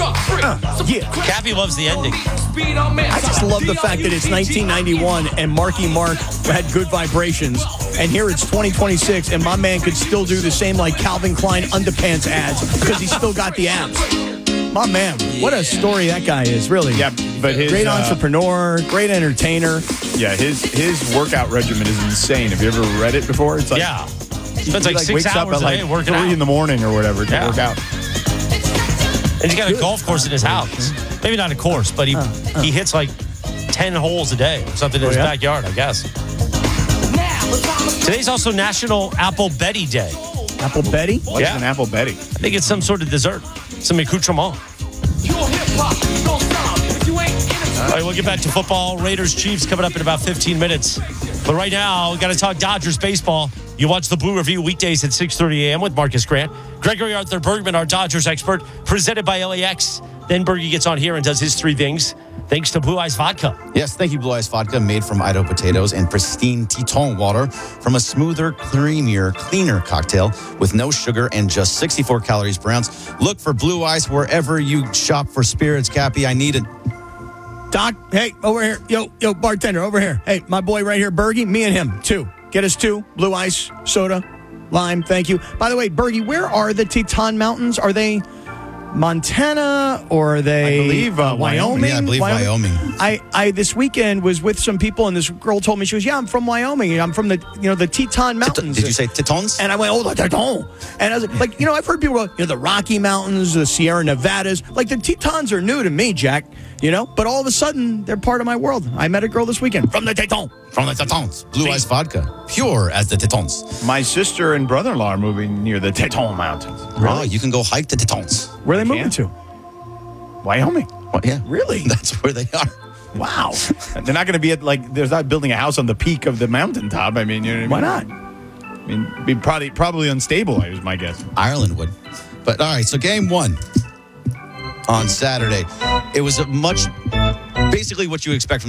Yeah. Cappy loves the ending. I just love the fact that it's 1991 and Marky Mark had good vibrations. And here it's 2026 and my man could still do the same like Calvin Klein underpants ads because he's still got the abs. My man, what a story that guy is, really. Yeah, but his great entrepreneur, great entertainer. Yeah, his workout regimen is insane. Have you ever read it before? It's like, Yeah. Spends he like 6 wakes up hours at a day like working 3 out. in the morning or whatever to work out. And he's got a golf course in his house. Maybe not a course, but he hits like 10 holes a day or something in his backyard, I guess. Today's also National Apple Betty Day. Apple Betty? What's an Apple Betty? I think it's some sort of dessert, some accoutrement. All right, we'll get back to football. Raiders Chiefs coming up in about 15 minutes. But right now, we got to talk Dodgers baseball. You watch the Blue Review weekdays at 6:30 a.m. with Marcus Grant. Gregory Arthur Bergman, our Dodgers expert, presented by LAX. Then Bergie gets on here and does his 3 things. Thanks to Blue Ice Vodka. Yes, thank you, Blue Ice Vodka, made from Idaho potatoes and pristine Teton water from a smoother, creamier, cleaner cocktail with no sugar and just 64 calories per ounce. Look for Blue Ice wherever you shop for spirits, Cappy. I need it. Doc, hey, over here. Yo, bartender, over here. Hey, my boy right here, Bergie, me and him, 2. Get us 2. Blue Ice, soda, lime, thank you. By the way, Bergie, where are the Teton Mountains? Are they Montana or are they I believe Wyoming? Yeah, I believe Wyoming. I this weekend was with some people and this girl told me, she goes, yeah, I'm from Wyoming. I'm from the Teton Mountains. Did you say Tetons? And I went, oh, the Teton. And I was like, I've heard people go, the Rocky Mountains, the Sierra Nevadas. Like the Tetons are new to me, Jack, but all of a sudden they're part of my world. I met a girl this weekend from the Teton. From the Tetons. Blue Ice Vodka. Pure as the Tetons. My sister and brother-in-law are moving near the Teton Mountains. Oh, you can go hike the Tetons. Where are they moving to? Wyoming. Well, yeah. Really? That's where they are. Wow. They're not going to be there's not building a house on the peak of the mountaintop. I mean, you know what I mean? Why not? I mean, it'd be probably unstable, is my guess. Ireland would. But all right, so game 1 on Saturday. It was basically what you expect from